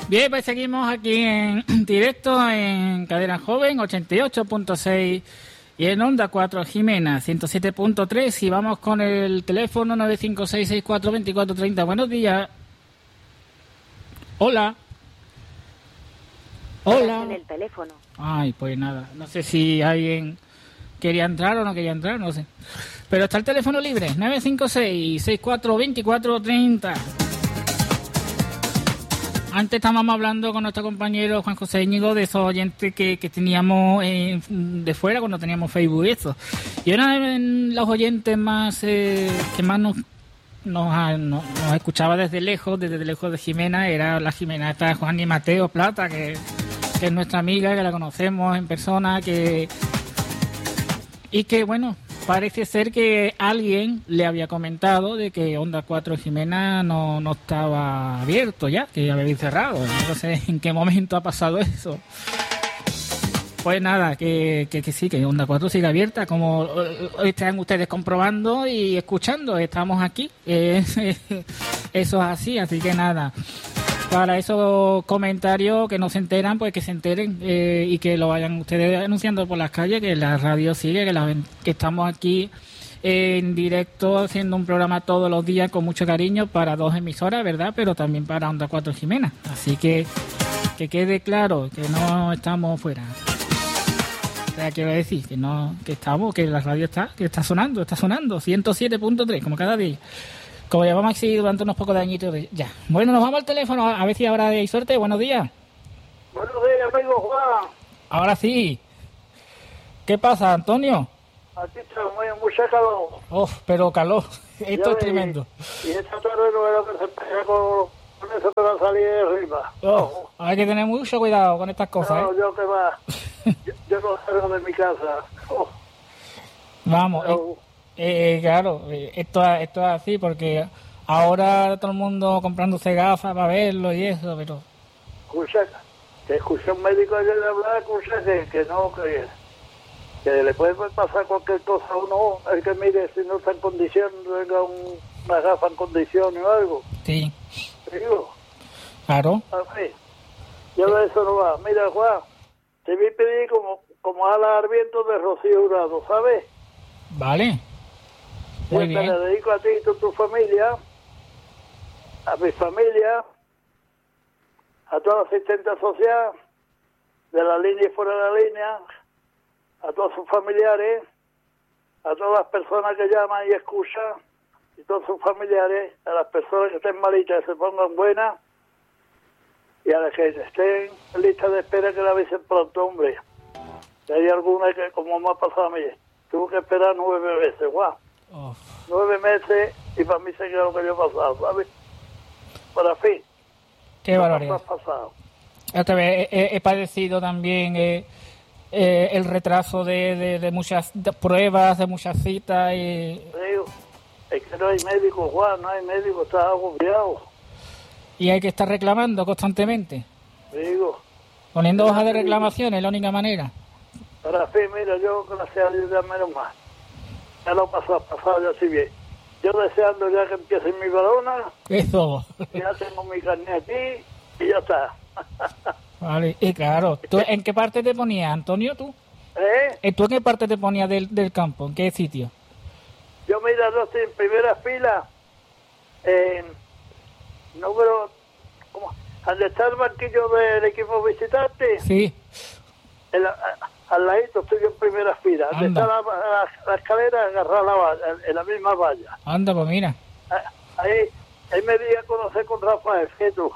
Bien, pues seguimos aquí en directo en Cadena Joven 88.6 y en Onda 4 Jimena 107.3 y vamos con el teléfono 956642430. Buenos días. Hola. Hola. En el teléfono. Ay, pues nada, no sé si alguien quería entrar o no quería entrar, no sé. Pero está el teléfono libre, 956642430. Antes estábamos hablando con nuestro compañero Juan José Íñigo de esos oyentes que teníamos de fuera cuando teníamos Facebook y eso. Y una de los oyentes más que más nos escuchaba desde lejos de Jimena, era la Jimena esta Juan y Mateo Plata, que es nuestra amiga, que la conocemos en persona, y que bueno, parece ser que alguien le había comentado de que Onda 4 Jimena no estaba abierto ya, que ya había cerrado. No sé en qué momento ha pasado eso. Pues nada, que sí, que Onda 4 sigue abierta, como están ustedes comprobando y escuchando. Estamos aquí. Eso es así que nada. Para esos comentarios que no se enteran, pues que se enteren y que lo vayan ustedes anunciando por las calles, que la radio sigue, que estamos aquí en directo haciendo un programa todos los días con mucho cariño para dos emisoras, ¿verdad? Pero también para Onda 4 Jimena. Así que quede claro que no estamos fuera. O sea, quiero decir que no, que estamos, que la radio está sonando 107.3 como cada día. Como llevamos aquí durante unos pocos de añitos ya. Bueno, nos vamos al teléfono, a ver si ahora hay suerte. Buenos días. Buenos días, amigo Juan. Ahora sí. ¿Qué pasa, Antonio? Aquí está mucha calor. Pero calor. Esto es tremendo. Y esta tarde no era que se pega con eso que va a salir de arriba. Hay que tener mucho cuidado con estas cosas. No, yo que va. yo no salgo de mi casa. Vamos. Claro, esto es así porque ahora todo el mundo comprándose gafas para verlo y eso, pero... Escuché un médico ayer hablar, que le puede pasar cualquier cosa a uno, el que mire si no está en condición, tenga una gafa en condición o algo. Sí. Digo. Claro. Así. Yo de eso no va. Mira, Juan, te vi pedir como alas al viento de Rocío Jurado, ¿sabes? Vale. Muy bien. Me dedico a ti y a tu familia, a mi familia, a toda la asistente social, de la línea y fuera de la línea, a todos sus familiares, a todas las personas que llaman y escuchan, y todos sus familiares, a las personas que estén malitas que se pongan buenas, y a las que estén en lista de espera que la avisen pronto, hombre. Y hay alguna que, como me ha pasado a mí, tuvo que esperar 9 veces, guau. 9 meses y para mí se quedó lo que yo he pasado, ¿sabes? Para fin. Qué barbaridad. Pasado. Esta vez he padecido también el retraso de muchas pruebas, de muchas citas y... Digo, es que no hay médico, Juan, no hay médico, está agobiado. Y hay que estar reclamando constantemente. Digo. Poniendo hojas de reclamación es la única manera. Para fin, mira, yo gracias a Dios ya menos mal. Ya lo pasado ya así bien. Yo deseando ya que empiece mi balona. Eso. Ya tengo mi carnet aquí y ya está. Vale, y claro. ¿Tú en qué parte te ponías, Antonio, tú? ¿Tú en qué parte te ponías del campo? ¿En qué sitio? Yo, mira, yo estoy en primera fila, número, ¿dónde está el banquillo del equipo visitante? Sí. Al ladito estoy en primera fila. Donde está la escalera, agarrar la valla, en la misma valla. Anda, pues mira. Ahí me di a conocer con Rafael, que tú.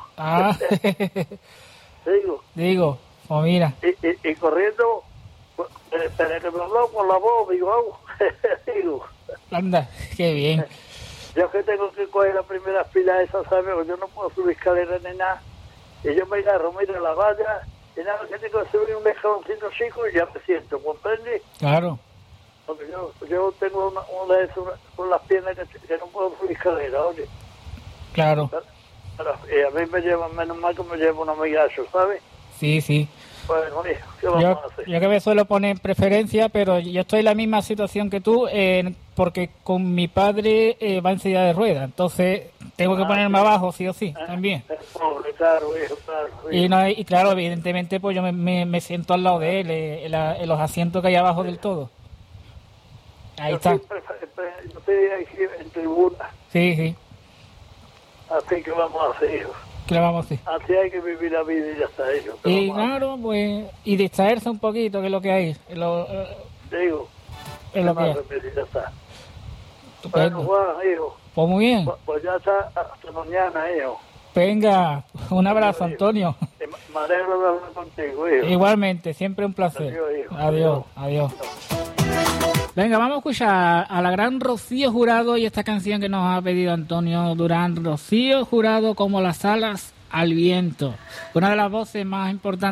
Digo, pues mira. Y corriendo, pero que me habló con la voz, digo, digo. Anda, qué bien. Yo que tengo que coger la primera fila esa, ¿sabes? Yo no puedo subir escalera ni nada. Y yo me agarro, mira la valla, y nada, que tengo que subir un escaloncito chico y ya me siento, ¿comprendes? Claro. Porque yo tengo una de esas con las piernas que no puedo subir escalera, oye. Claro. Pero, y a mí me llevan, menos mal que me lleva un amigazo, ¿sabes? Sí. Bueno, hijo, ¿qué vamos a hacer? Yo que me suelo poner preferencia, pero yo estoy en la misma situación que tú, porque con mi padre va en silla de ruedas, entonces tengo que ponerme abajo, sí o sí, también. Es pobre, claro, hijo, claro. Y claro, evidentemente, pues yo me siento al lado de él, en los asientos que hay abajo del todo. Ahí está. Yo estoy aquí en tribuna, Sí, sí. así que vamos a hacer, hijo. ¿Qué le vamos a hacer? Así hay que vivir la vida y ya está, hijo. Y claro, pues, y distraerse un poquito, que es lo que hay. Digo, Es lo que hay. ya está. Estupendo. Bueno, Juan, hijo, Pues muy bien. pues ya está, hasta mañana, hijo. Venga, un abrazo, Antonio. Me alegro de hablar contigo, hijo. Igualmente, siempre un placer. Adiós, hijo. Adiós, adiós. Venga, vamos a escuchar a la gran Rocío Jurado y esta canción que nos ha pedido Antonio Durán. Rocío Jurado, como las alas al viento. Una de las voces más importantes